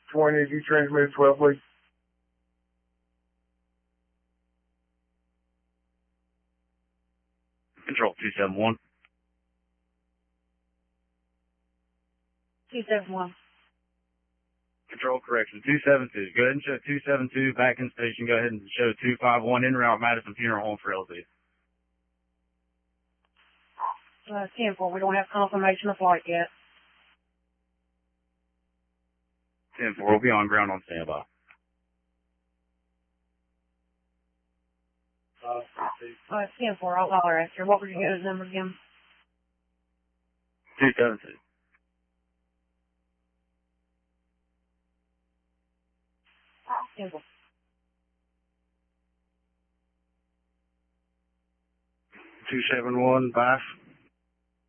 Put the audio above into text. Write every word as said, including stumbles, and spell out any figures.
twenty, you transmitted twelve, please. Control two seven one. two seven one. Control correction, two seven two. Go ahead and show two seven two back in station. Go ahead and show two five one en route Madison Funeral Home for L Z. Uh, ten four, we don't have confirmation of flight yet. ten four, we'll be on ground on standby. Uh, Uh, ten four, I'll holler after. What were your guys' number again? two seven two. ten four. two seven one, bye.